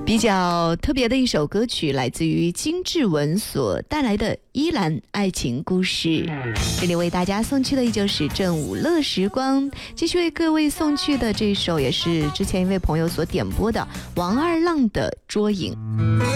比较特别的一首歌曲，来自于金志文所带来的《依兰爱情故事》。这里为大家送去的依旧是正午乐时光，继续为各位送去的这首也是之前一位朋友所点播的王二浪的《捉影》。